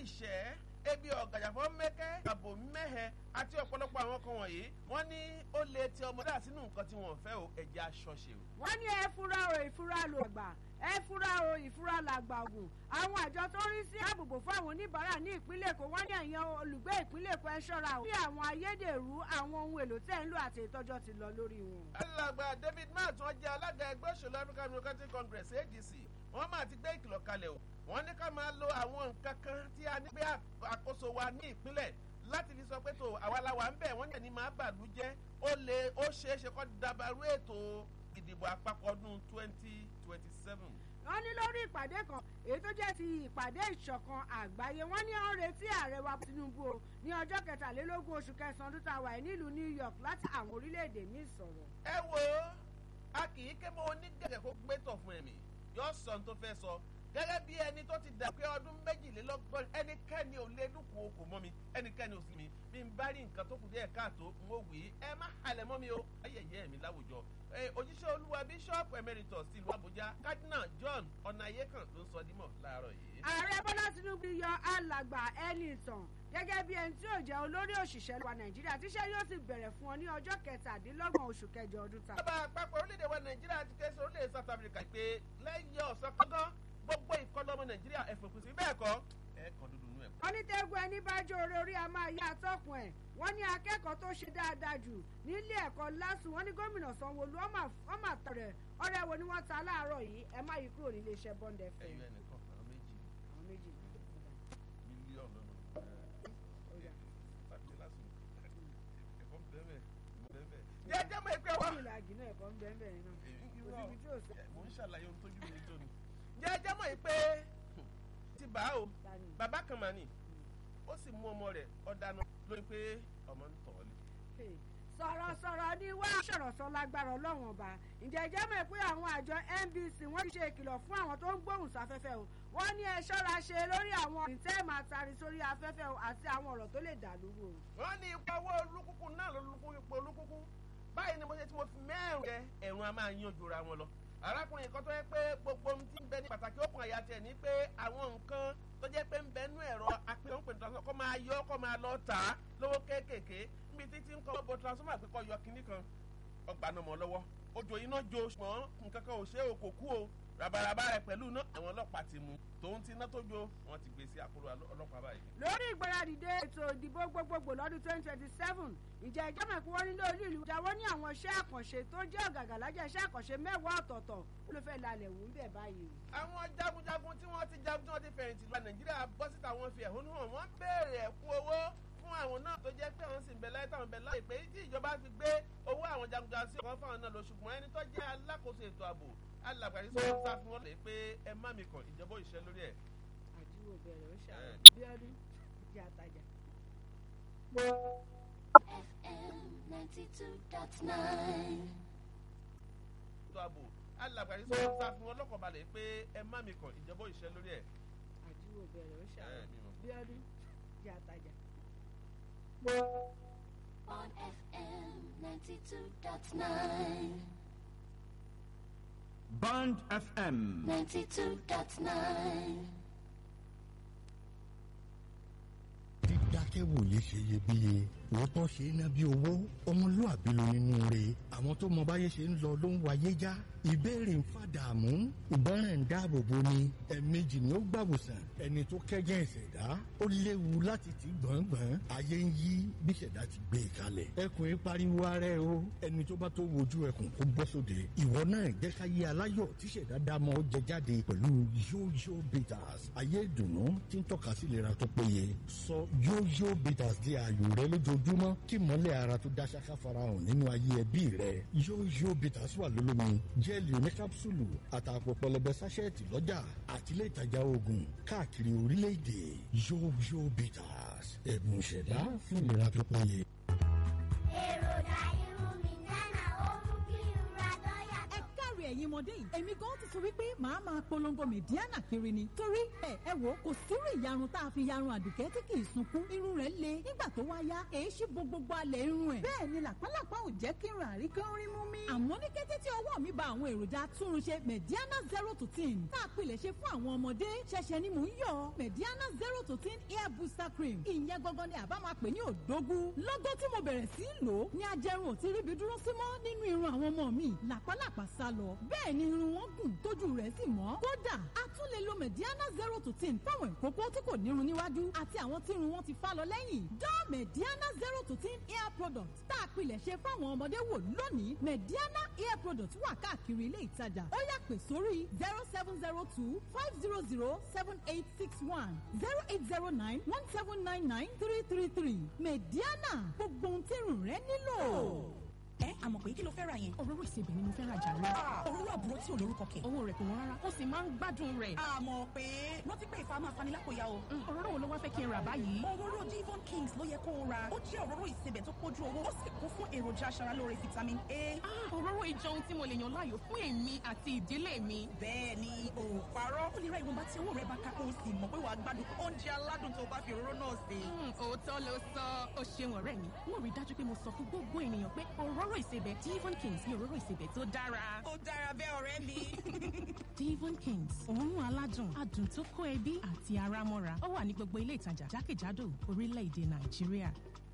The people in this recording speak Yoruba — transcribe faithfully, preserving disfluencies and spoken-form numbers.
ìṣẹ́ ebi ọ̀gàjàfọ́ mẹ́kẹ́ àbò mẹ́hẹ àti ọ̀pọ̀lọpọ̀ àwọn kan wọ̀nyí wọ́n ní ó lè ti ọmọdé sínú nǹkan tí wọ́n fẹ́ o ẹ̀jẹ̀ aṣọ ṣe o. wọ́n ní ẹ fura o ìfura lò àgbà ẹ fura o ìfura làgbà ògùn àwọn àjọ tó ń rí sí àbùbò fún àwọn oníbàárà ní ìpínlẹ̀ Èkó wọ́n ní ẹ̀yàn olùgbé ìpínlẹ̀ Èkó ẹ ṣọ́ra o bí àwọn ayédèrú àwọn ohun èlò tẹ́ ń lò àti ìtọ́jọ́ ti lọ lórí wọn. alàgbà David Mark wọ́n jẹ́ alága ẹgbẹ́ òṣèlú African Democratic Congress A D C wọ́n máa ti gbé ìkìlọ̀ kalẹ̀ o wọ́n ní ká máa lo àwọn nǹkan kan tí a ní pé àkóso wa ní ìpínlẹ̀ láti fi sọ pé tó àwa la wà ń bẹ̀ wọ́n ní ẹni máa bàlú jẹ́ ó lè ó ṣeé ṣe kó dabarú ètò ìdìbò àpapọ̀ ọdún twenty twenty seven. wọ́n ní lórí ìpàdé kan èyí tó jẹ́ ti ìpàdé ìṣọ̀kan àgbáyé wọ́n ní ó ń retí ààrẹ wa Tinubu o ní ọjọ́ kẹtàlélógún oṣù kẹsàn-án ọdún tá a wà nílùú New York láti àwọn orílẹ̀-èdè míì sọ̀rọ̀. ẹ wo a kì í ké mọ́ onígẹ̀gẹ̀ kó gbé tọ̀ fún ẹ̀mí yóò sọ ohun tó fẹ́ sọ gẹ́gẹ́ bí ẹni tó ti dà pé ọdún méjìlélọ́gbọ̀n ẹnikẹ́ni ò lè dúnkù okò mọ́ mi ẹnikẹ́ni ò sí mi bí n bá rí nǹkan tó kù díẹ̀ káàtó n ó wí ẹ má halẹ̀ mọ́ mi o ayẹyẹ mi láwùjọ. òjíṣẹ́ olúwa bíṣọ́ọ̀pù emeritus ìlú Àbújá Cardinal John Ọ̀nàyékàn ló ń sọ dímọ̀ láàárọ̀ yìí. ààrẹ Bọ́lá Tinubu yọ alàgbà Ẹnìtàn gẹ́gẹ́ bí ẹni tí yóò jẹ́ olórí òṣìṣẹ́ wa Nàìjíríà tíṣẹ́ yóò sì bẹ̀rẹ̀ fún ọ ní ọjọ́ kẹtàdínlọ́gbọ̀n oṣù kẹjọ ọdún ta. bàbá àpapọ̀ orílẹ̀-èdè wa Nàìjíríà ti ké sí orílẹ̀-èdè South Africa pé lẹ́yìn ọ̀sán kọ́gán gbogbo ìkọlù ọmọ Nàìjíríà ẹ̀fọ̀kù sí bẹ́ẹ̀ kọ́ ẹ̀ẹ̀kan dúdú nú ẹ̀. wọ́n ní tẹ́gun ẹni bá jó orí orí a máa yá atọ́kùn ẹ̀ wọ́n ní akẹ́kọ̀ọ́ tó ṣe dáadáa jù nílé ẹ̀kọ́ lásù wọ́n ní gómìnà Sanwó-Olú ọmọ àtọ̀rẹ̀ ọ̀rẹ́ wo ni wọ́n ta láàárọ̀ yìí ẹ má yí kúrò nílé iṣẹ́ Bond F M. ẹyọ ẹnìkan àwọn méjì àwọn méjì mílíọ̀nù jẹjẹ mọ ìpè wa. ìlà àgìnà ẹ̀kọ́ ń bẹ́ẹ̀ bẹ́ẹ̀ náà kò síbi tí ò sí. mo ń ṣàlàyé ohun tójú mi tó ni. jẹjẹ mọ ìpè ti bá o bàbá kan mà ní ó sì mú ọmọ rẹ̀ ọ̀dáná lórí pé ọmọ ń tọ̀ ọ́ lé. sọ̀rọ̀sọ̀rọ̀ ni wá sọ̀rọ̀sọ̀ lágbára ọlọ́run ọba ǹjẹ́ jẹ́ mọ̀ pé àwọn àjọ N B C wọ́n ti ṣe ìkìlọ̀ fún àwọn tó ń gbóhùn sáfẹ́fẹ́ o wọ́n ní ẹ ṣọ́ra ṣe lórí àwọn ìtẹ́ máa tari sórí afẹ́fẹ́ o àti àwọn ọ̀rọ̀ tó lè dà lúrú o. wọ́n ní ipa owó olúkúkú náà ló lúkú ipò olúkúkú báyìí ni mo ṣe tí mo fi mẹ́rin rẹ ẹ̀rùn a máa yan jura wọn lọ. arákùnrin kan tó yẹ pé gbogbo ohun tí ń bẹ ní pàtàkì ó kún àyà tiẹ̀ ní pé àwọn nǹkan tó jẹ́ pé ń bẹ nú ẹ̀rọ apẹ̀rọ̀ ń pè transformer kó máa yọ kó máa lọ tà á lówó kéékèèké níbi títí ń kọ́ bó transformer pé kó yọ kinní kan ọgbà náà mọ́ lọ́wọ́ òjò iná jo ṣùgbọ́n nǹkan kan ò ṣe é o kò kú o rabaraba rẹ pẹ̀lú iná àwọn ọlọ́pàá ti mú tòun ti iná tó jó wọn ti gbé sí àkóró ọlọ́pàá báyìí. lórí ìgbáradìde ètò ìdìbò gbogbogbò lọ́dún twenty twenty seven ìjẹ́ ìjọba ìpínwọ́ nílò olú ìlú jáwọ́ ní àwọn iṣẹ́ àkànṣe tó jẹ́ ọ̀gàgàlájà iṣẹ́ àkànṣe mẹ́wàá ọ̀tọ̀ọ̀tọ̀ ó ló fẹ́ lalẹ̀ wù ú bẹ̀ báyìí. àwọn jagunjagun tí wọ́n ti jagun tí wọ́n ti fẹ̀yìntì lọ Nàìjíríà bọ́ síta wọn fi ẹ̀hónú hàn wọ́n béèrè ẹ̀kún owó fún àwọn náà tó jẹ́ pé àwọn sì ń bẹ láyé táwọn bẹ láyé pé tí ìjọba fi gbé owó àwọn jagunjagun sí ọ̀kan fáwọn náà lọ ṣùgbọ́n ẹni tó jẹ́ alákòóso ètò ààbò alàgbàdì sọ fún sáfún wọn lè pé ẹ má mi kàn ìjọba òṣìṣẹ́ lórí ẹ̀. àdúgbò bẹ̀rẹ̀ ó ṣàlàyé bí ọdún ìjà àtàjà. F M ninety two dot nine. ètò ààbò alàgbàdì sọ fún sáfún wọn lọ́kàn balẹ̀ pé ẹ má mi kàn ìjọba òṣìṣẹ́ lórí ẹ̀. àdúgbò bẹ̀rẹ̀ ó ṣàlàyé bí ọdún ìjà àtàjà. On F M ninety two dot nine. Bond F M ninety two dot nine. dídákẹ́wòye ṣe iyebíye òótọ́ ṣe é ná bí owó ọmọlúàbí ló nínú rẹ̀ àwọn tó mọ báyé ṣe ń lọ ló ń wáyé já ìbéèrè ń fàdààmú ìbọ̀rẹ̀ ń dáàbò bo ni ẹ̀ẹ̀mejì ni ó gbàwòsàn ẹni tó kẹ́gẹ́ ìṣẹ̀dá ó léwu láti tì gbọ̀ngbọ̀n ayé ń yí bí ìṣẹ̀dá ti gbé e kalẹ̀ ẹkùn ń pariwo ara ẹ o ẹni tó bá tó wojú ẹkùn kó bọ́ sóde ìwọ náà jẹ́ ká yé aláyọ̀ tí ìṣẹ̀dá dámọ̀ ó jẹ jáde pẹ̀lú yóyó bitters ayé ìdùnnú tí ń tọ́ka sí ìlera tó péye sọ yóyó bitters di ààyò rẹ lójoojúmọ́ kí mọ́lẹ̀ ara tó dá ṣáká farahàn nínú ayé ẹbí rẹ yóyó bitters wà lólómi jẹ́ẹ̀lì oníkápsùlù àtàpọ̀ pẹlẹbẹ sáṣẹ́ẹ̀tì lọ́jà àtìlẹ́ ìtajà oògùn káàkiri orílẹ̀-èdè yóyó bitters ẹ̀bùn ìṣẹ̀dá fún ìlera tó péye. èròjà irun mi nánà ó mú kí irun adọ́yà. ẹ káre ẹ̀yin ọmọdé yìí èmi gan ti sọ nítorí pé màá máa polongo Mediana kiri ni torí ẹ ẹ wò kò sírú ìyarun tá a fi yarun Àdùkẹ́ tí kì í sunkún irun rẹ̀ le nígbà tó wá yá èé ṣí bo gbogbo alẹ̀ irun ẹ̀ bẹ́ẹ̀ ni làpálàpá ò jẹ́ kí irun àríkán rí mú mi. àmọ́ ní kété tí ọwọ́ mi ba àwọn èròjà atúnrunṣe Mediana zero to ten tá a pilẹ̀ ṣe fún àwọn ọmọdé ṣẹ̀ṣẹ̀ ni mò ń yọ Mediana zero to ten hair booster cream ìyẹn gangan ni àbá máa pè ní òdógún lọ́gọ́ tí mo bẹ̀rẹ̀ sí í lò ó ní ajẹrun ò ti ríbi dúró sí mọ́ nínú irun àwọn ọmọ mi làpálàpá sá lọ bẹ́ẹ̀ ni irun wọn gùn tójú rẹ̀ sì mọ́ kódà a tún lè lo Mediana zero to ten fáwọn ìkókó tí kò nírun níwájú àti àwọn tí irun wọn ti fá lọ lẹ́yìn dán Mediana zero to ten hair product tá a pilẹ̀ ṣe fáwọn ọmọdé wò lónìí Mediana hair product wà káàkiri ilé ìtajà ó yá pè sórí zero seven zero two five zero zero seven eight six one zero eight zero nine one seven nine nine three three three Mediana gbogbo ohun tí irun rẹ nílò. ẹ àmọ̀ pé kí ló fẹ́ ra yẹn. òróró ìsebẹ̀ ni mo fẹ́ ra jàre. òróró àbúrò tí ò lórúkọ kẹ̀. owó rẹ̀ kò wọ́n rárá ó sì máa ń gbádùn rẹ̀. àmọ̀ pé rántí pé ìfà máa fani lápòyà o. òróró wo ló wá fẹ́ kí n rà báyìí. òróró Devon Kings ló yẹ kó o ra ó jẹ́ òróró ìsebẹ̀ tó pójú owó ó sì kún fún èròjà aṣaralóore vitamin A. òróró ìjọ ohun tí mo lè yàn láàyò fún èmi àti ìdílé mi. bẹ́ẹ̀ ni ò parọ́ ó lè ra ìwọ̀nba tí owó rẹ̀ bá ká kó o sì mọ̀ pé wàá gbádùn oúnjẹ aládùn tó bá fi òróró náà sè. òótọ́ ló sọ ó ṣeun ọ̀rẹ́ mi mo rí dájú pé mo sọ fún gbogbo ènìyàn pé òróró ìsebẹ̀ Devon Kings ní òróró ìsebẹ̀ tó dára. ó dára bẹ́ẹ̀ ọ̀rẹ́ mi. Devon Kings òórùn aládùn adùn tó kó ẹbí àti ara mọ́ra ó wà ní gbogbo ilé ìtajà jákèjádò orílẹ̀-èdè Nàìjíríà.